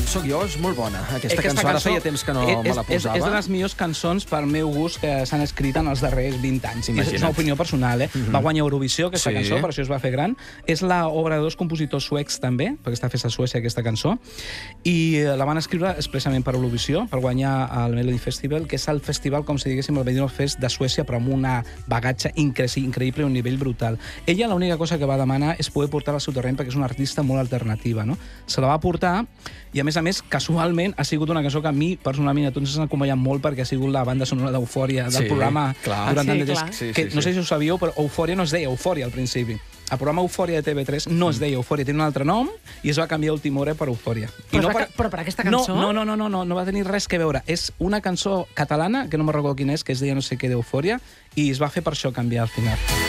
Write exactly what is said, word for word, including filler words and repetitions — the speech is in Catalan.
Soc jo, és molt bona. Aquesta cançó ara feia temps que no me la posava. És de les millors cançons, pel meu gust, que s'han escrit en els darrers vint anys. És una opinió personal, eh? Va guanyar Eurovisió, aquesta cançó, per això es va fer gran. És l'obra de dos compositors suecs, també, perquè està feta a Suècia, aquesta cançó, i la van escriure expressament per Eurovisió, per guanyar el Melody Festival, que és el festival, com si diguéssim, el Benidorm Fest de Suècia, però amb una bagatge increïble i un nivell brutal. Ella l'única cosa que va demanar és poder portar al seu terreny, perquè és una artista molt alternativa, no? Se la va portar, i a més a més, casualment, ha sigut una cançó que a mi, personalment, a tots ens ha acompanyat molt perquè ha sigut la banda sonora d'Eufòria del programa durant tant de temps. No sé si ho sabíeu, però Eufòria no es deia Eufòria al principi. El programa Eufòria de T V tres no es deia Eufòria, té un altre nom i es va canviar a última hora per Eufòria. Però per aquesta cançó? No, no, no, no va tenir res que veure. És una cançó catalana, que no me'n recordo quina és, que es deia no sé què d'Eufòria, i es va fer per això canviar al final.